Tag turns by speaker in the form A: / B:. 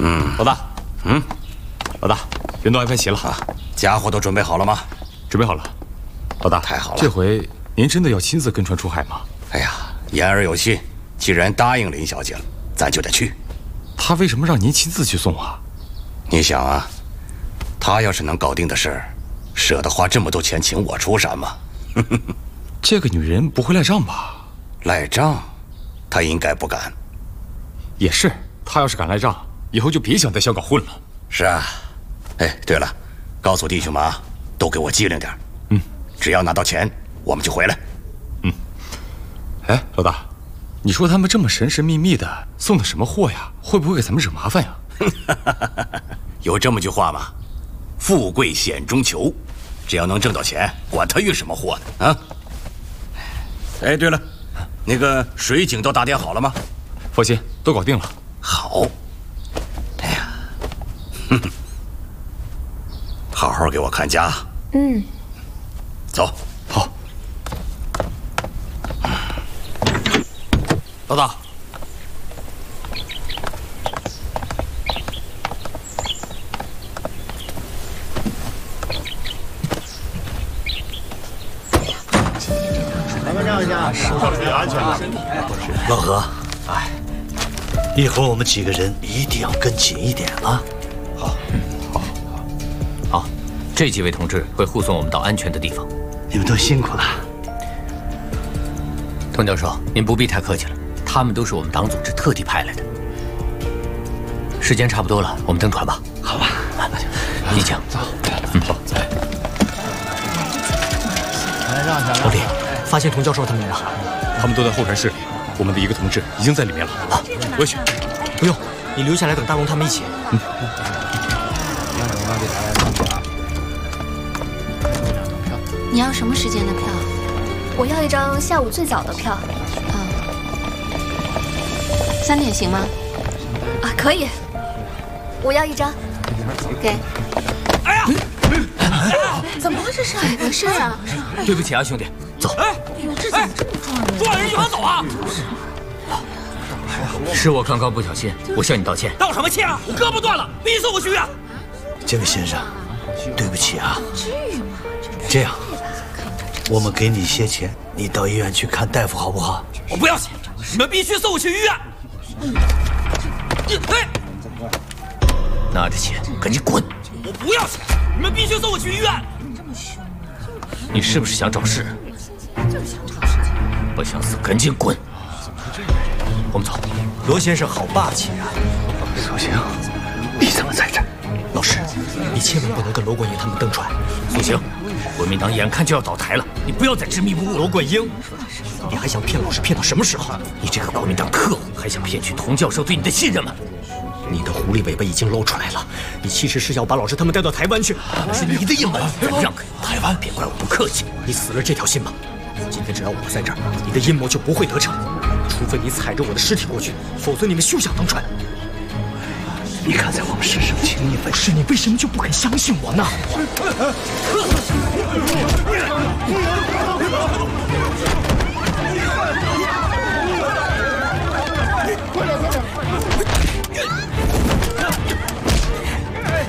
A: 老大，老大，人都安排齐了啊，
B: 家伙都准备好了吗？
A: 准备好了。老大，
B: 太好了，
A: 这回您真的要亲自跟船出海吗？
B: 哎呀，言而有信，既然答应林小姐了，咱就得去。
A: 他为什么让您亲自去送啊？
B: 你想啊，他要是能搞定的事儿，舍得花这么多钱请我出山吗？
A: 这个女人不会赖账吧？
B: 赖账，她应该不敢。
A: 也是，她要是敢赖账，以后就别想在香港混了。
B: 是啊，哎，对了，告诉弟兄们啊，都给我机灵点。只要拿到钱，我们就回来。
A: 哎，老大，你说他们这么神神秘秘的送的什么货呀？会不会给咱们惹麻烦呀？
B: 有这么句话吗？富贵险中求，只要能挣到钱，管他运什么货呢？啊！哎，对了，那个水井都打点好了吗？
A: 放心，都搞定了。
B: 好。哎呀，好好给我看家。走。
A: 好。
C: 老大。
D: 老何，哎，一会儿我们几个人一定要跟紧一点啊！
C: 好，这几位同志会护送我们到安全的地方。
D: 你们都辛苦了。
C: 童教授，您不必太客气了，他们都是我们党组织特地派来的。时间差不多了，我们登船吧。
D: 好吧，
C: 你请。
A: 走。
C: 好。
D: 老李，发现童教授他们了吗？
A: 他们都在候船室里，我们的一个同志已经在里面了。
D: 啊，
A: 我也去。
D: 不用，你留下来等大龙他们一起。
E: 你要什么时间的票？
F: 我要一张下午最早的票。
E: 3点行吗？
F: 啊，可以。我要一张。
E: 给。
C: 哎呀！
E: 怎么了这是？怎么回事啊？
C: 对不起啊，兄弟，走。
E: 哎呦，这怎么这么重啊？
C: 不让人一块走啊！是我刚刚不小心，我向你道歉。道什么歉啊？我胳膊断了，逼送我去医院。
D: 这位先生，对不起啊。这样，我们给你些钱，你到医院去看大夫好不好？
C: 我不要钱，你们必须送我去医院。哎，拿着钱赶紧滚！我不要钱，你们必须送我去医院。你是不是想找事？不想死赶紧滚！我们走。
D: 罗先生好霸气啊！
A: 苏醒，你怎么在这儿？
D: 老师，你千万不能跟罗冠英他们登船。
C: 苏醒，国民党眼看就要倒台了，你不要再执迷不悟。
D: 罗冠英，你还想骗老师骗到什么时候？
C: 你这个国民党特务，还想骗取童教授对你的信任吗？
D: 你的狐狸尾巴已经露出来了，你其实是要把老师他们带到台湾去，那是你的阴谋。让开台湾，别怪我不客气。你死了这条心吧。今天只要我在这儿，你的阴谋就不会得逞，除非你踩着我的尸体过去，否则你们休想登船。你看在我们师生情谊份上，你为什么就不肯相信我呢？